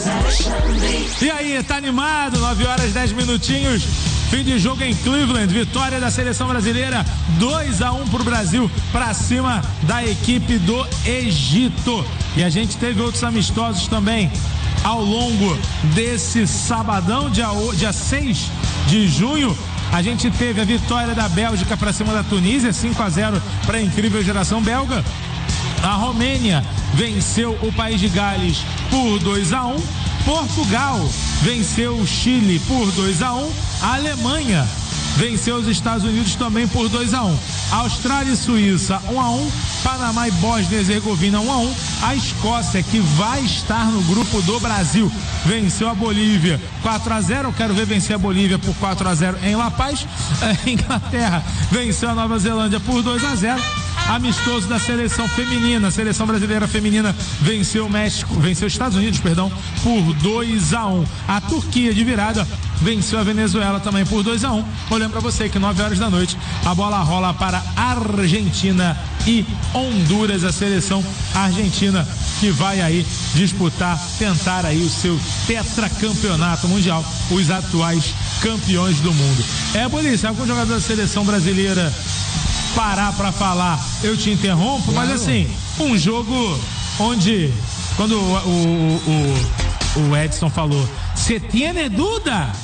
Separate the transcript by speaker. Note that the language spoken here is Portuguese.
Speaker 1: E aí, tá animado? 9 horas 10 minutinhos. Fim de jogo em Cleveland, vitória da seleção brasileira, 2-1 pro Brasil, pra cima da equipe do Egito. E a gente teve outros amistosos também ao longo desse sabadão, dia 6 de junho. A gente teve a vitória da Bélgica pra cima da Tunísia, 5-0 para a incrível geração belga. A Romênia venceu o País de Gales por 2-1. Portugal venceu o Chile por 2-1. A Alemanha venceu os Estados Unidos também por 2-1. Austrália e Suíça 1-1. Panamá e Bósnia e Herzegovina 1-1. A Escócia, que vai estar no grupo do Brasil, venceu a Bolívia 4-0. Eu quero ver vencer a Bolívia por 4-0 em La Paz. A Inglaterra venceu a Nova Zelândia por 2-0. Amistoso da seleção feminina, a seleção brasileira feminina venceu o México, venceu os Estados Unidos, perdão, por 2-1. A Turquia de virada venceu a Venezuela também por 2-1. Olhando para você que 9 horas da noite a bola rola para Argentina e Honduras, a seleção argentina que vai aí tentar aí o seu tetracampeonato mundial, os atuais campeões do mundo. Polícia, algum jogador da seleção brasileira parar pra falar, eu te interrompo, claro. Mas assim, um jogo onde, quando o Edson falou, "Você tiene duda?"